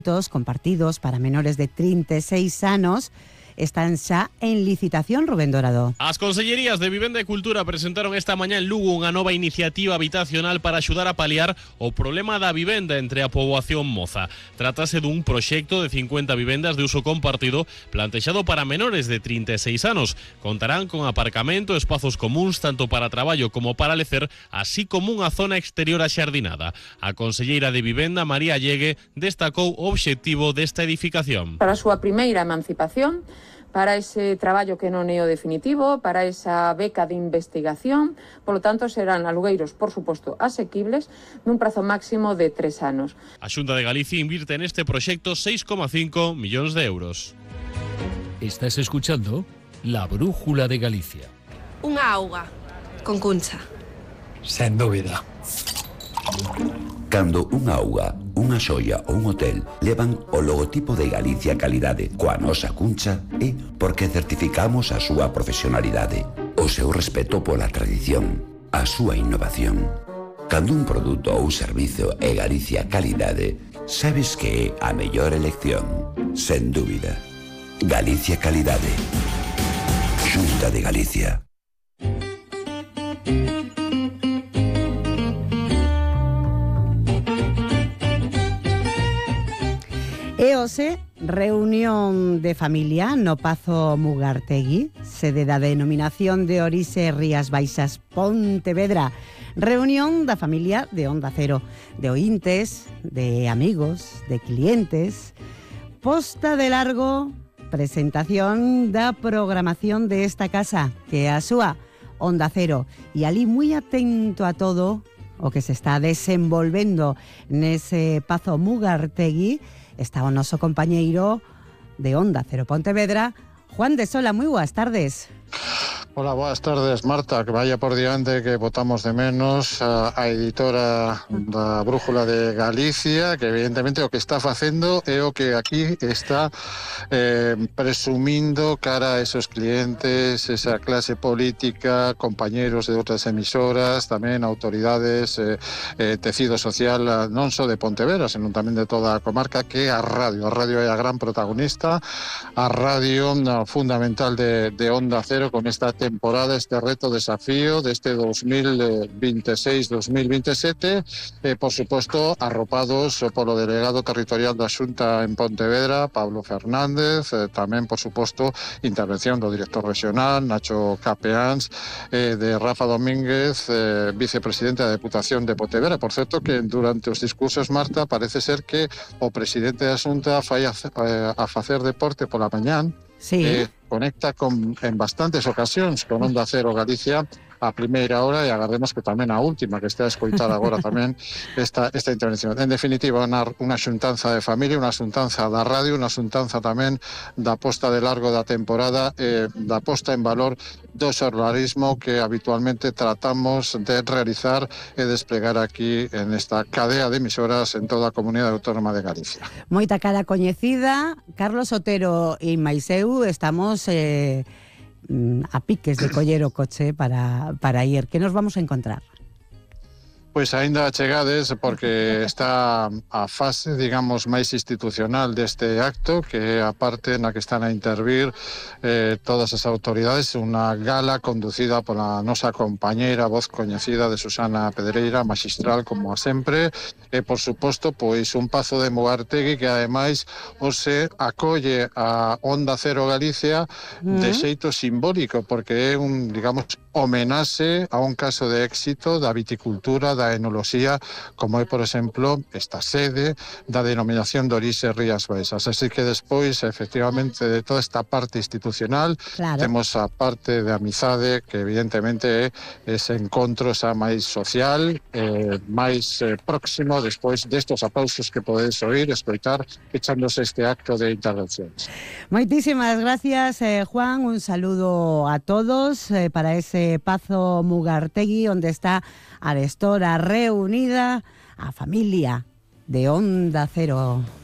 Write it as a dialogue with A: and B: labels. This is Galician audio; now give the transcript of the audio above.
A: compartidos para menores de 36 anos están xa en licitación, Rubén Dorado.
B: As Consellerías de Vivenda e Cultura presentaron esta mañá en Lugo unha nova iniciativa habitacional para axudar a paliar o problema da vivenda entre a poboación moza. Trátase dun proxecto de 50 vivendas de uso compartido plantexado para menores de 36 anos. Contarán con aparcamento, espazos comuns tanto para traballo como para lecer, así como unha zona exterior axardinada. A conselleira de Vivenda, María Llegue, destacou o obxectivo desta edificación.
C: Para a súa primeira emancipación, para ese traballo que non é o definitivo, para esa beca de investigación, polo tanto serán alugueiros, por suposto, asequibles, nun prazo máximo de 3 anos.
B: A Xunta de Galicia invirte neste proxecto 6,5 millóns de euros.
D: Estás escuchando La Brújula de Galicia.
E: Unha auga, con cuncha.
F: Sen dúbida.
G: Cando unha auga, unha xoia ou un hotel levan o logotipo de Galicia Calidade coa nosa cuncha é porque certificamos a súa profesionalidade, o seu respeto pola tradición, a súa innovación. Cando un produto ou servizo é Galicia Calidade, sabes que é a mellor elección, sen dúbida. Galicia Calidade. Xunta de Galicia.
A: E hoxe, reunión de familia no Pazo Mugartegui, sede da denominación de orixe Rías Baixas Pontevedra. Reunión da familia de Onda Cero, de ointes, de amigos, de clientes. Posta de largo, presentación da programación de esta casa, que é a súa Onda Cero. E ali moi atento a todo o que se está desenvolvendo nese Pazo Mugartegui, está o noso compañeiro de Onda Cero Pontevedra, Juan de Sola. Moi boas tardes.
H: Hola, boas tardes, Marta, que vaya por diante que botamos de menos a editora da Brújula de Galicia, que evidentemente o que está facendo é o que aquí está presumindo cara a esos clientes, esa clase política, compañeros de outras emisoras, tamén autoridades, tecido social, non só de Pontevedra, senón tamén de toda a comarca, que é a radio. A radio é a gran protagonista, a radio fundamental de Onda Cero con esta temporada, este reto, desafío deste 2026-2027, por suposto, arropados polo delegado territorial da Xunta en Pontevedra, Pablo Fernández, tamén, por suposto, intervención do director regional, Nacho Capeáns, de Rafa Domínguez, vicepresidente da Deputación de Pontevedra. Por certo, que durante os discursos, Marta, parece ser que o presidente da Xunta fai a facer deporte pola mañán.
A: Sí.
H: Conecta en bastantes ocasións con Onda Cero Galicia a primeira hora, e agardemos que tamén a última, que este a escoitar agora tamén esta intervención. En definitiva, unha xuntanza de familia, unha xuntanza da radio, unha xuntanza tamén da posta de largo da temporada, da posta en valor do xornalismo que habitualmente tratamos de realizar e desplegar aquí en esta cadea de emisoras en toda a Comunidade Autónoma de Galicia.
A: Moita cara coñecida. Carlos Otero e Maiseu estamos a piques de coller o coche para ir. Que nos vamos a encontrar?
H: Pois aínda chegades, porque está a fase, digamos, máis institucional deste acto, que é a parte na que están a intervir todas as autoridades, unha gala conducida pola nosa compañeira, voz coñecida de Susana Pedreira, maxistral como a sempre, e, por suposto, pois un Pazo de Mugartegui que, ademais, hoxe acolle a Onda Cero Galicia de xeito simbólico, porque é un, digamos, homenaxe a un caso de éxito da viticultura, da enoloxía, como é, por exemplo, esta sede da denominación de orixe Rías Baixas. Así que despois, efectivamente, de toda esta parte institucional, claro, temos a parte de amizade, que evidentemente é ese encontro xa máis social, máis próximo, despois destos aplausos que podedes oír, escoitar, echándose este acto de intervencións.
A: Moitísimas gracias, Juan. Un saludo a todos para ese Pazo Mugartegui, onde está a arestora reunida a familia de Onda Cero.